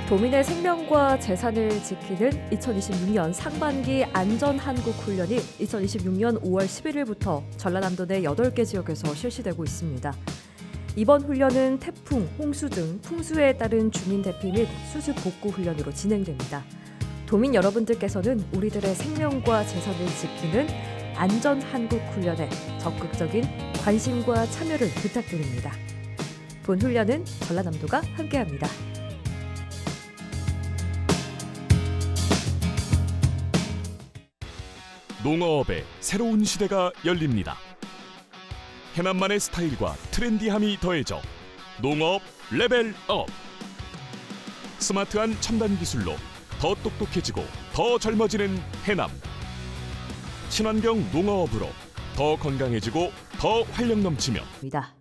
도민의 생명과 재산을 지키는 2026년 상반기 안전한국훈련이 2026년 5월 11일부터 전라남도 내 8개 지역에서 실시되고 있습니다. 이번 훈련은 태풍, 홍수 등 풍수에 따른 주민 대피 및 수습 복구 훈련으로 진행됩니다. 도민 여러분들께서는 우리들의 생명과 재산을 지키는 안전한국훈련에 적극적인 관심과 참여를 부탁드립니다. 본 훈련은 전라남도가 함께합니다. 농어업의 새로운 시대가 열립니다. 해남만의 스타일과 트렌디함이 더해져 농어업 레벨업. 스마트한 첨단 기술로 더 똑똑해지고 더 젊어지는 해남. 친환경 농어업으로 더 건강해지고 더 활력 넘치며